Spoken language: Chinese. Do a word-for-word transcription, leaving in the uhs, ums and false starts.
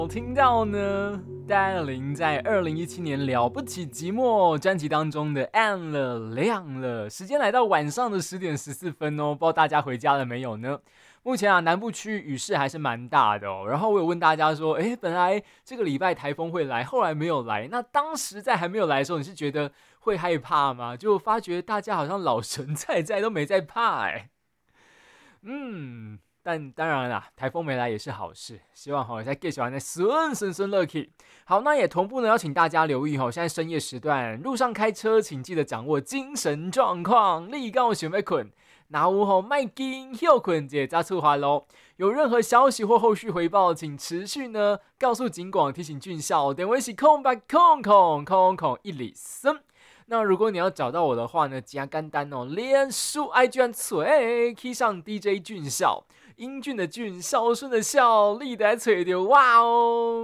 我听到呢，戴爱玲在二零一七年《了不起寂寞》专辑当中的暗了亮了，时间来到晚上的十点十四分哦，不知道大家回家了没有呢？目前啊，南部区雨势还是蛮大的哦。然后我有问大家说，诶，本来这个礼拜台风会来，后来没有来。那当时在还没有来的时候，你是觉得会害怕吗？就发觉大家好像老神在在，都没在怕哎。嗯，但当然啦，台风没来也是好事，希望哈在继续玩的顺顺顺乐去。好，那也同步呢邀请大家留意哈，现在深夜时段路上开车，请记得掌握精神状况，立告想要困，那有吼麦紧休困者加出发喽。有任何消息或后续回报，请持续呢告诉警广提醒俊校，电话是空八空空空空一里森。那如果你要找到我的话呢，加简单哦，脸书 I G 按嘴 key 上 D J 俊孝，英俊的俊，孝顺的孝，立得嘴的哇哦。